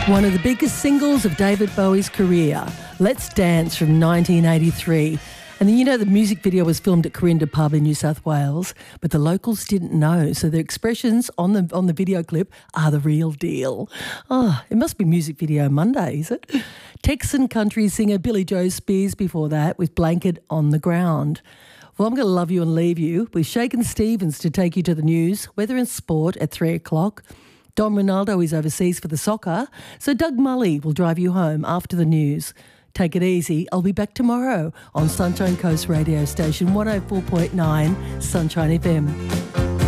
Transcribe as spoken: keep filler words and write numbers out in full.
One of the biggest singles of David Bowie's career, Let's Dance from nineteen eighty-three. And then, you know, the music video was filmed at Corinda Pub in New South Wales, but the locals didn't know, so the expressions on the on the video clip are the real deal. Oh, it must be Music Video Monday, is it? Texan country singer Billy Joe Spears before that with Blanket on the Ground. Well, I'm going to love you and leave you with Shakin' Stevens to take you to the news, weather and sport at three o'clock. Don Ronaldo is overseas for the soccer, so Doug Mully will drive you home after the news. Take it easy. I'll be back tomorrow on Sunshine Coast radio station one oh four point nine Sunshine F M.